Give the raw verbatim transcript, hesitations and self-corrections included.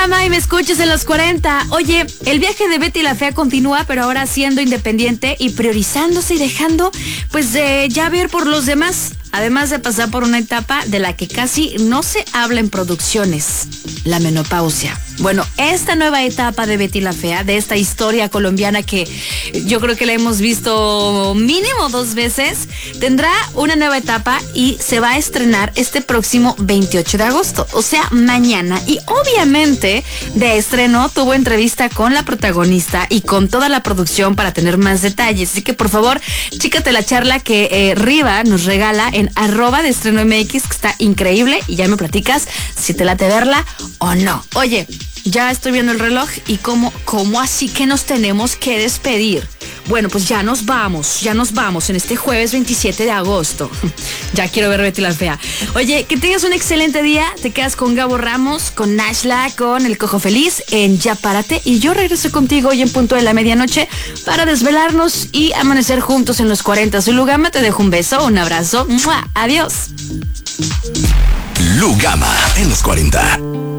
Lugama y me escuches en los cuarenta. Oye, el viaje de Betty la Fea continúa, pero ahora siendo independiente y priorizándose y dejando, pues, de ya ver por los demás. Además de pasar por una etapa de la que casi no se habla en producciones, la menopausia. Bueno, esta nueva etapa de Betty la Fea, de esta historia colombiana que yo creo que la hemos visto mínimo dos veces, tendrá una nueva etapa y se va a estrenar este próximo veintiocho de agosto, o sea, mañana. Y obviamente de estreno tuvo entrevista con la protagonista y con toda la producción para tener más detalles. Así que por favor, chícate la charla que eh, Riva nos regala en arroba de estreno M X, que está increíble, y ya me platicas si te late verla o no. Oye, ya estoy viendo el reloj y cómo, cómo así que nos tenemos que despedir. Bueno, pues ya nos vamos, ya nos vamos en este jueves veintisiete de agosto. Ya quiero ver Betty la Fea. Oye, que tengas un excelente día. Te quedas con Gabo Ramos, con Nashla, con El Cojo Feliz en Ya Párate. Y yo regreso contigo hoy en punto de la medianoche para desvelarnos y amanecer juntos en los cuarenta. Soy Lugama, te dejo un beso, un abrazo. ¡Mua! Adiós. Lugama en los cuarenta.